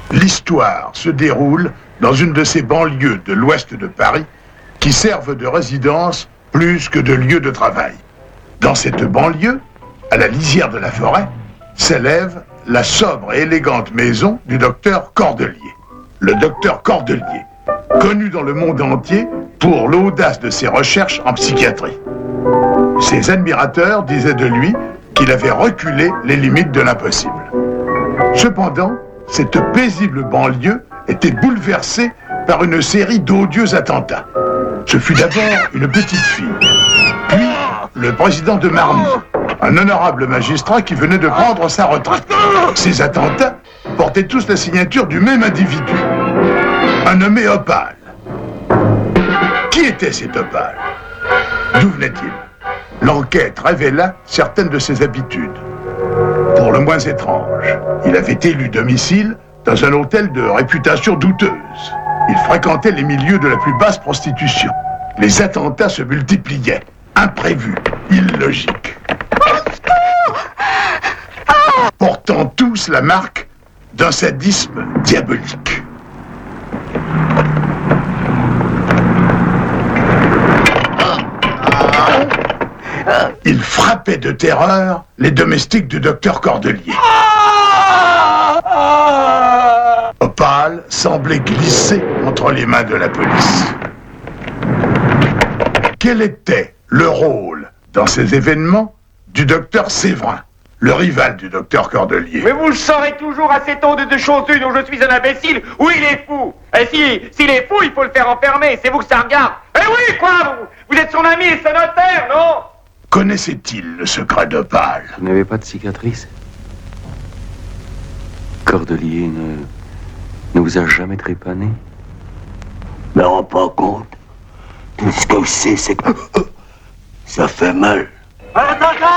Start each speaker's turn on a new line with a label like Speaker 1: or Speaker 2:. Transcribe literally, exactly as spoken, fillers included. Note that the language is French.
Speaker 1: L'histoire se déroule dans une de ces banlieues de l'ouest de Paris qui servent de résidence plus que de lieu de travail. Dans cette banlieue, à la lisière de la forêt, s'élève la sobre et élégante maison du docteur Cordelier. Le docteur Cordelier, connu dans le monde entier pour l'audace de ses recherches en psychiatrie. Ses admirateurs disaient de lui qu'il avait reculé les limites de l'impossible. Cependant, cette paisible banlieue était bouleversée par une série d'odieux attentats. Ce fut d'abord une petite fille, puis le président de Marny, un honorable magistrat qui venait de prendre sa retraite. Ces attentats portaient tous la signature du même individu, un nommé Opale. Qui était cet Opale? D'où venait-il? L'enquête révéla certaines de ses habitudes. Pour le moins étrange, il avait élu domicile dans un hôtel de réputation douteuse. Il fréquentait les milieux de la plus basse prostitution. Les attentats se multipliaient, imprévus, illogiques. Portant tous la marque d'un sadisme diabolique. Il frappait de terreur les domestiques du docteur Cordelier. Opale semblait glisser entre les mains de la police. Quel était le rôle dans ces événements du docteur Séverin, le rival du docteur Cordelier?
Speaker 2: Mais vous le saurez toujours assez tôt de deux choses une, où je suis un imbécile, ou il est fou. Et si, s'il est fou, il faut le faire enfermer, c'est vous que ça regarde. Eh oui, quoi, vous, vous êtes son ami et son notaire, non?
Speaker 1: Connaissait-il le secret d'Opale?
Speaker 3: Vous n'avez pas de cicatrice? Cordelier ne, ne vous a jamais trépané?
Speaker 4: Je me rends pas compte. Tout ce que je sais, c'est que ça fait mal.
Speaker 2: Attention!